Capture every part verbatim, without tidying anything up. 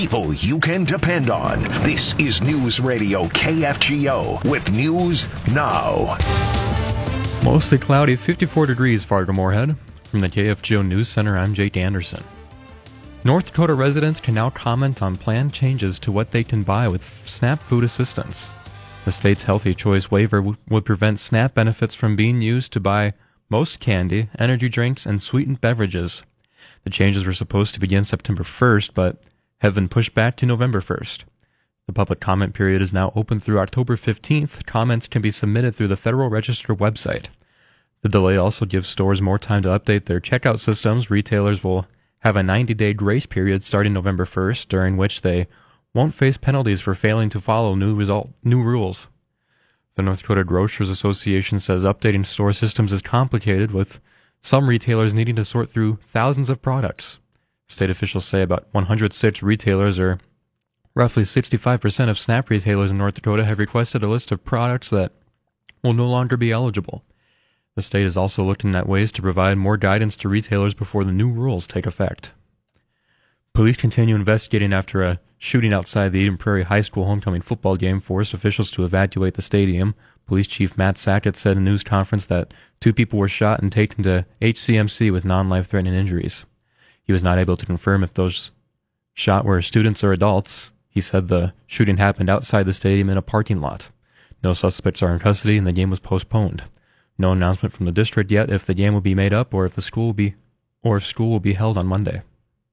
people you can depend on. This is News Radio K F G O with News Now. Mostly cloudy, fifty-four degrees, Fargo-Moorhead. From the K F G O News Center, I'm Jake Anderson. North Dakota residents can now comment on planned changes to what they can buy with SNAP food assistance. The state's Healthy Choice waiver w- would prevent SNAP benefits from being used to buy most candy, energy drinks, and sweetened beverages. The changes were supposed to begin September first, but have been pushed back to November first. The public comment period is now open through October fifteenth. Comments can be submitted through the Federal Register website. The delay also gives stores more time to update their checkout systems. Retailers will have a ninety-day grace period starting November first, during which they won't face penalties for failing to follow new result, new rules. The North Dakota Grocers Association says updating store systems is complicated, with some retailers needing to sort through thousands of products. State officials say about one hundred six retailers, or roughly sixty-five percent of SNAP retailers in North Dakota, have requested a list of products that will no longer be eligible. The state is also looking at ways to provide more guidance to retailers before the new rules take effect. Police continue investigating after a shooting outside the Eden Prairie High School homecoming football game forced officials to evacuate the stadium. Police Chief Matt Sackett said in a news conference that two people were shot and taken to H C M C with non-life-threatening injuries. He was not able to confirm if those shot were students or adults. He said the shooting happened outside the stadium in a parking lot. No suspects are in custody and the game was postponed. No announcement from the district yet if the game will be made up or if the school will be or if school will be held on Monday.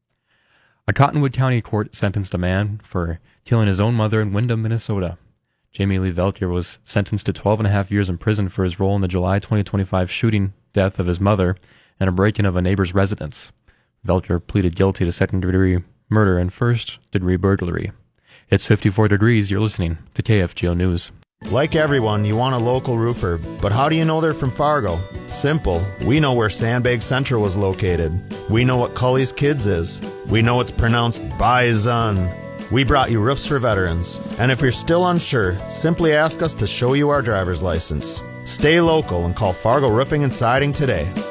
A Cottonwood County court sentenced a man for killing his own mother in Windham, Minnesota. Jamie Lee Velker was sentenced to twelve and a half years in prison for his role in the July twenty twenty-five shooting death of his mother and a break-in of a neighbor's residence. Velker pleaded guilty to second-degree murder and first-degree burglary. It's fifty-four degrees. You're listening to K F G O News. Like everyone, you want a local roofer, but how do you know they're from Fargo? Simple. We know where Sandbag Central was located. We know what Cully's Kids is. We know it's pronounced Bison. We brought you roofs for veterans. And if you're still unsure, simply ask us to show you our driver's license. Stay local and call Fargo Roofing and Siding today.